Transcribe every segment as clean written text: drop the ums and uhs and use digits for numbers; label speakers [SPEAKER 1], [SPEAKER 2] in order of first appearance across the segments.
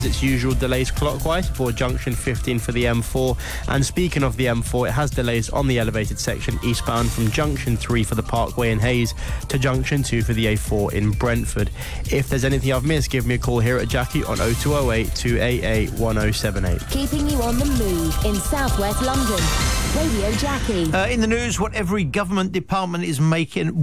[SPEAKER 1] its usual delays clockwise before junction 15 for the M4. And speaking of the M4, it has delays on the elevated section eastbound from junction 3 for the Parkway in Hayes to junction 2 for the A4 in Brentford. If there's anything I've missed, give me a call here at Jackie on 0208 288 1078.
[SPEAKER 2] Keeping you on the move in southwest London. Radio Jackie.
[SPEAKER 3] In the news, why every government department is making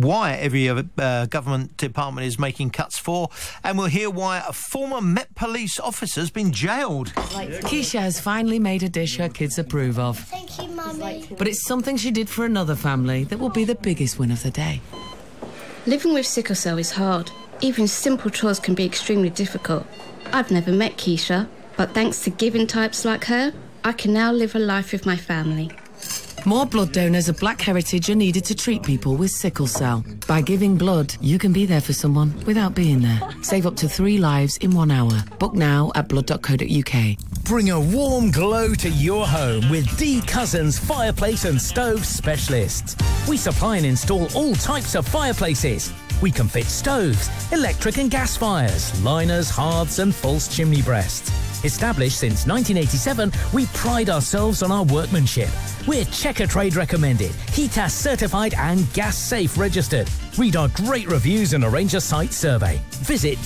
[SPEAKER 3] cuts for, and we'll hear why a former Met Police officer's been jailed.
[SPEAKER 4] Keisha has finally made a dish her kids approve of.
[SPEAKER 5] Thank you, Mummy.
[SPEAKER 4] But it's something she did for another family that will be the biggest win of the day.
[SPEAKER 6] Living with sickle cell is hard. Even simple chores can be extremely difficult. I've never met Keisha, but thanks to giving types like her, I can now live a life with my family.
[SPEAKER 4] More blood donors of Black heritage are needed to treat people with sickle cell. By giving blood, you can be there for someone without being there. Save up to 3 lives in 1 hour. Book now at blood.co.uk.
[SPEAKER 7] Bring a warm glow to your home with D Cousins Fireplace and Stove Specialists. We supply and install all types of fireplaces. We can fit stoves, electric and gas fires, liners, hearths and false chimney breasts. Established since 1987, we pride ourselves on our workmanship. We're Checker Trade recommended, HETAS certified and Gas Safe registered. Read our great reviews and arrange a site survey. Visit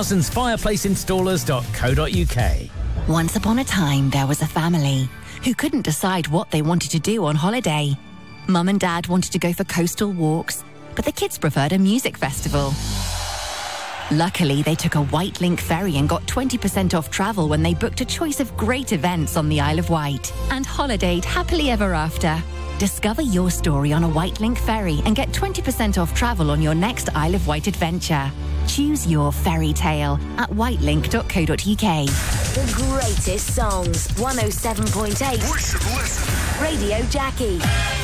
[SPEAKER 7] dcousinsfireplaceinstallers.co.uk.
[SPEAKER 2] Once upon a time, there was a family who couldn't decide what they wanted to do on holiday. Mum and Dad wanted to go for coastal walks, but the kids preferred a music festival. Luckily, they took a White Link ferry and got 20% off travel when they booked a choice of great events on the Isle of Wight and holidayed happily ever after. Discover your story on a White Link ferry and get 20% off travel on your next Isle of Wight adventure. Choose your fairy tale at whitelink.co.uk. The greatest songs, 107.8. Radio Jackie.